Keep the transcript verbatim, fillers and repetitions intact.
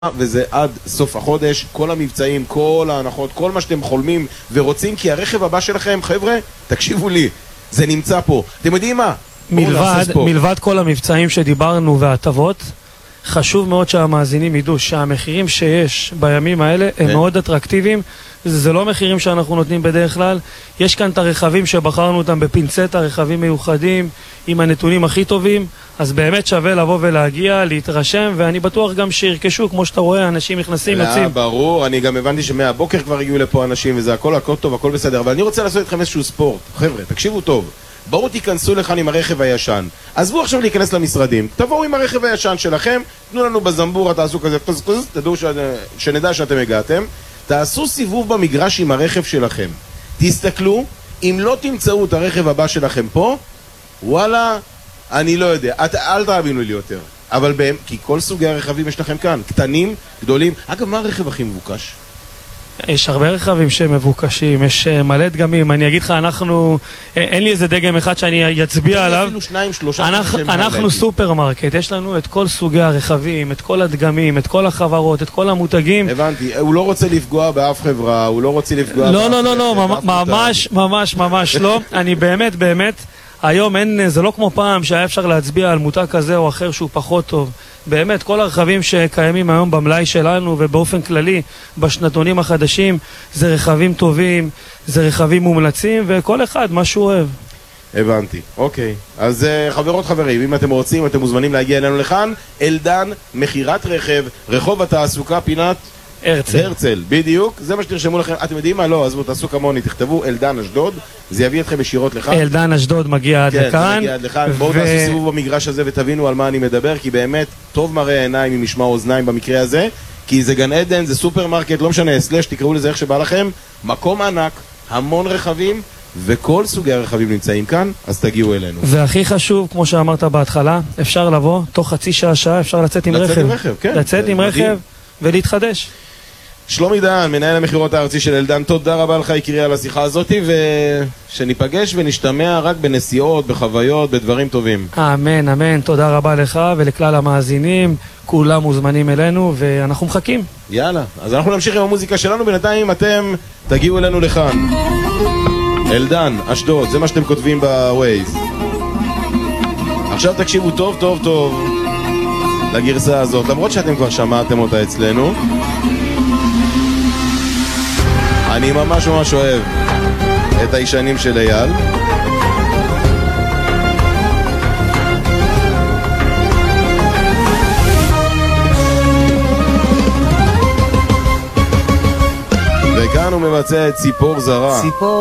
וזה עד סוף החודש, כל המבצעים, כל ההנחות, כל מה שאתם חולמים ורוצים, כי הרכב הבא שלכם, חבר'ה, תקשיבו לי, זה נמצא פה. אתם יודעים מה? מלבד, מלבד כל המבצעים שדיברנו והטבות, חשוב מאוד שהמאזינים ידעו שהמחירים שיש בימים האלה הם מאוד אטרקטיביים. זה לא מחירים שאנחנו נותנים בדרך כלל. יש כאן את הרכבים שבחרנו אותם בפינצטה, רכבים מיוחדים עם הנתונים הכי טובים, אז באמת שווה לבוא ולהגיע, להתרשם, ואני בטוח גם שירכשו, כמו שאתה רואה, אנשים נכנסים, יוצאים. ברור, אני גם הבנתי שמהבוקר כבר הגיעו לפה אנשים, וזה הכל הכל טוב, הכל בסדר, אבל אני רוצה לעשות אתכם איזשהו ספורט. חבר'ה, תקשיבו טוב. בואו תיכנסו לכאן עם הרכב הישן. עזבו עכשיו להיכנס למשרדים. תבואו עם הרכב הישן שלכם, תנו לנו בזמבורה, תעשו כזה, תדעו ש... שנדע שאתם הגעתם. תעשו סיבוב במגרש עם הרכב שלכם. תסתכלו, אם לא תמצאו את הרכב הבא שלכם פה, וואלה, אני לא יודע. את, אל תאמינו לי יותר. אבל בהם, כי כל סוגי הרכבים יש לכם כאן. קטנים, גדולים. אגב, מה הרכב הכי מבוקש? יש הרבה רכבים שהם מבוקשים, יש מלא דגמים. אני אגיד לך, אנחנו, אין לי איזה דגם אחד שאני אצביע עליו. אפילו שניים, שלושה. אנחנו סופרמרקט, יש לנו את כל סוגי הרכבים, את כל הדגמים, את כל החברות, את כל המותגים. הבנתי, הוא לא רוצה לפגוע באף חברה, הוא לא רוצה לפגוע לא, לא, לא, לא, ממש, ממש, ממש לא. אני באמת, באמת, היום אין, זה לא כמו פעם שהיה אפשר להצביע על מותג כזה או אחר שהוא פחות טוב. באמת, כל הרכבים שקיימים היום במלאי שלנו ובאופן כללי בשנתונים החדשים, זה רכבים טובים, זה רכבים מומלצים, וכל אחד מה שהוא אוהב. הבנתי, אוקיי. אז חברות חברים, אם אתם רוצים, אתם מוזמנים להגיע אלינו לכאן. אלדן, מחירת רכב, רחוב התעסוקה, פינת הרצל. הרצל, בדיוק. זה מה שתרשמו לכם. אתם יודעים מה? לא, עזבו, תעשו כמוני, תכתבו אלדן אשדוד, זה יביא אתכם ישירות לכאן. אלדן אשדוד מגיע עד לכאן. כן, מגיע עד לכאן. בואו תעשו סיבוב במגרש הזה ותבינו על מה אני מדבר, כי באמת טוב מראה עיניים עם משמע אוזניים במקרה הזה, כי זה גן עדן, זה סופרמרקט, לא משנה, סלש, תקראו לזה איך שבא לכם. מקום ענק, המון רכבים, וכל סוגי הרכבים נמצאים כאן, אז תגיעו אלינו. והכי חשוב, כמו שאמרת בהתחלה, אפשר לבוא, תוך חצי שעה שעה, אפשר לצאת עם רכב. לצאת עם רכב ולהתחדש. שלומי דהן, מנהל המחירות הארצי של אלדן, תודה רבה לך יקירי על השיחה הזאת, ושניפגש ונשתמע רק בנסיעות, בחוויות, בדברים טובים. אמן, אמן, תודה רבה לך ולכלל המאזינים, כולם מוזמנים אלינו ואנחנו מחכים. יאללה, אז אנחנו נמשיך עם המוזיקה שלנו, בינתיים אתם תגיעו אלינו לכאן. אלדן, אשדוד, זה מה שאתם כותבים בווייז. עכשיו תקשיבו טוב טוב טוב לגרסה הזאת, למרות שאתם כבר שמעתם אותה אצלנו. אני ממש ממש אוהב את הישנים של אייל. וכאן הוא מבצע את ציפור זרה. ציפור